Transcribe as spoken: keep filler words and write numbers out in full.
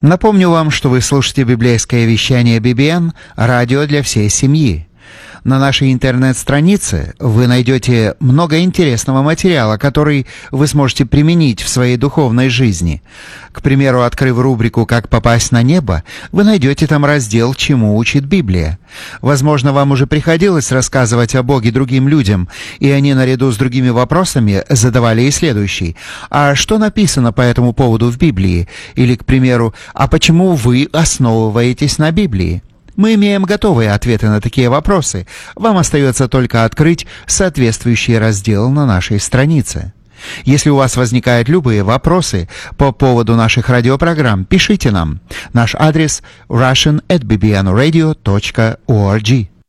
Напомню вам, что вы слушаете библейское вещание би би эн, радио для всей семьи. На нашей интернет-странице вы найдете много интересного материала, который вы сможете применить в своей духовной жизни. К примеру, открыв рубрику «Как попасть на небо», вы найдете там раздел «Чему учит Библия». Возможно, вам уже приходилось рассказывать о Боге другим людям, и они наряду с другими вопросами задавали и следующий: «А что написано по этому поводу в Библии?» Или, к примеру, «А почему вы основываетесь на Библии?» Мы имеем готовые ответы на такие вопросы. Вам остается только открыть соответствующий раздел на нашей странице. Если у вас возникают любые вопросы по поводу наших радиопрограмм, пишите нам. Наш адрес russian at b b n radio dot org.